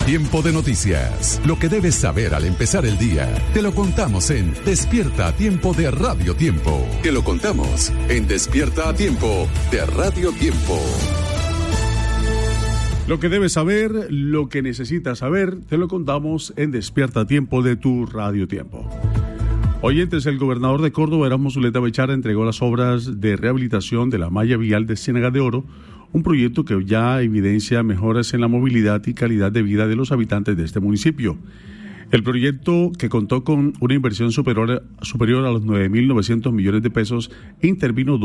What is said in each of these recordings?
Tiempo de noticias. Lo que debes saber al empezar el día. Te lo contamos en Despierta a Tiempo de Radio Tiempo. Te lo contamos en Despierta a Tiempo de Radio Tiempo. Lo que debes saber, lo que necesitas saber, te lo contamos en Despierta a Tiempo de tu Radio Tiempo. Oyentes, el gobernador de Córdoba, Erasmo Zuleta Bechara, entregó las obras de rehabilitación de la malla vial de Ciénaga de Oro, un proyecto que ya evidencia mejoras en la movilidad y calidad de vida de los habitantes de este municipio. El proyecto, que contó con una inversión superior a los 9.900 millones de pesos, intervino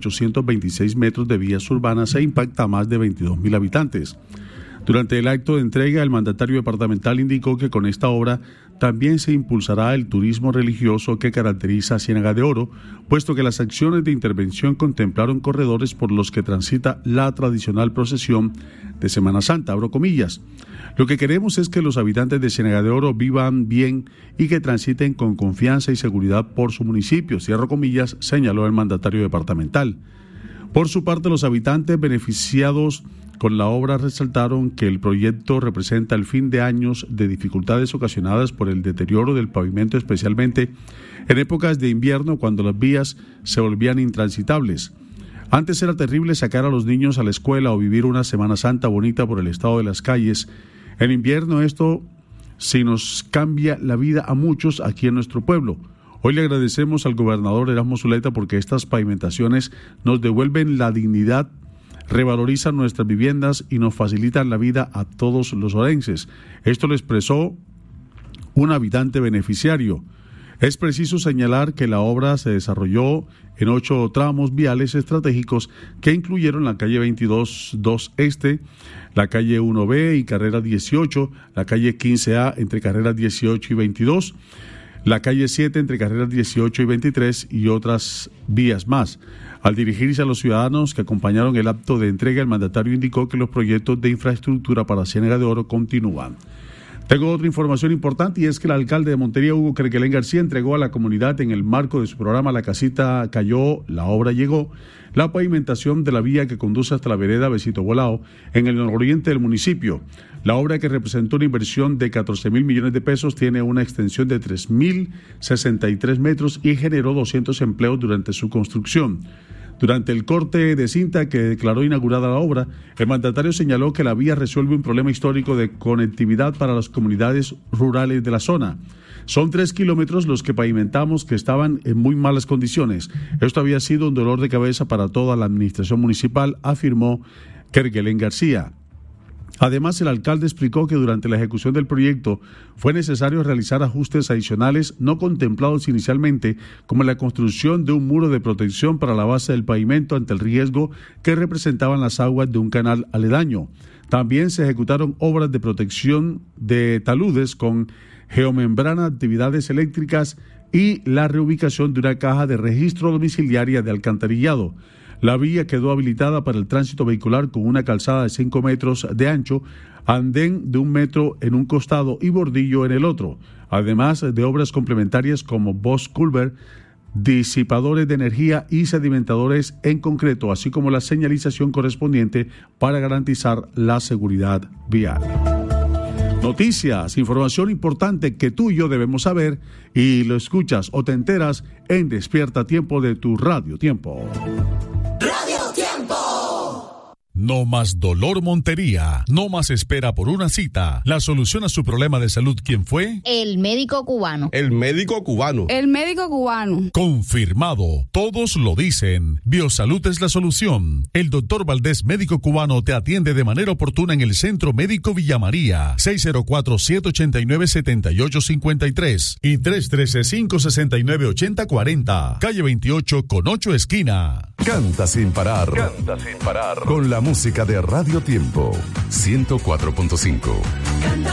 2.826 metros de vías urbanas e impacta a más de 22.000 habitantes. Durante el acto de entrega, el mandatario departamental indicó que con esta obra también se impulsará el turismo religioso que caracteriza a Ciénaga de Oro, puesto que las acciones de intervención contemplaron corredores por los que transita la tradicional procesión de Semana Santa, abro comillas. Lo que queremos es que los habitantes de Ciénaga de Oro vivan bien y que transiten con confianza y seguridad por su municipio, cierro comillas, señaló el mandatario departamental. Por su parte, los habitantes beneficiados con la obra resaltaron que el proyecto representa el fin de años de dificultades ocasionadas por el deterioro del pavimento, especialmente en épocas de invierno cuando las vías se volvían intransitables. Antes era terrible sacar a los niños a la escuela o vivir una Semana Santa bonita por el estado de las calles. En invierno esto sí nos cambia la vida a muchos aquí en nuestro pueblo. Hoy le agradecemos al gobernador Erasmo Zuleta porque estas pavimentaciones nos devuelven la dignidad, revalorizan nuestras viviendas y nos facilitan la vida a todos los orenses. Esto lo expresó un habitante beneficiario. Es preciso señalar que la obra se desarrolló en 8 tramos viales estratégicos que incluyeron la calle 22-2 Este, la calle 1B y carrera 18, la calle 15A entre carreras 18 y 22, la calle 7 entre carreras 18 y 23 y otras vías más. Al dirigirse a los ciudadanos que acompañaron el acto de entrega, el mandatario indicó que los proyectos de infraestructura para Ciénaga de Oro continúan. Tengo otra información importante y es que el alcalde de Montería, Hugo Kerguelén García, entregó a la comunidad en el marco de su programa La Casita Cayó, la obra llegó, la pavimentación de la vía que conduce hasta la vereda Besito Volao en el nororiente del municipio. La obra, que representó una inversión de 14.000 millones de pesos, tiene una extensión de 3.063 metros y generó 200 empleos durante su construcción. Durante el corte de cinta que declaró inaugurada la obra, el mandatario señaló que la vía resuelve un problema histórico de conectividad para las comunidades rurales de la zona. Son 3 kilómetros los que pavimentamos que estaban en muy malas condiciones. Esto había sido un dolor de cabeza para toda la administración municipal, afirmó Kerguelén García. Además, el alcalde explicó que durante la ejecución del proyecto fue necesario realizar ajustes adicionales no contemplados inicialmente, como la construcción de un muro de protección para la base del pavimento ante el riesgo que representaban las aguas de un canal aledaño. También se ejecutaron obras de protección de taludes con geomembrana, actividades eléctricas y la reubicación de una caja de registro domiciliaria de alcantarillado. La vía quedó habilitada para el tránsito vehicular con una calzada de 5 metros de ancho, andén de 1 metro en un costado y bordillo en el otro, además de obras complementarias como Bosch Culver, disipadores de energía y sedimentadores en concreto, así como la señalización correspondiente para garantizar la seguridad vial. Noticias, información importante que tú y yo debemos saber, y lo escuchas o te enteras en Despierta Tiempo de tu Radio Tiempo. Radio Tiempo. No más dolor Montería, no más espera por una cita. La solución a su problema de salud, ¿quién fue? El médico cubano. El médico cubano. El médico cubano. Confirmado, todos lo dicen. Biosalud es la solución. El doctor Valdés, médico cubano, te atiende de manera oportuna en el Centro Médico Villa María, 604-789-7853 y 313-569-8040, calle 28 con 8 esquina. Canta sin parar. Canta sin parar. Con la música de Radio Tiempo 104.5. Canta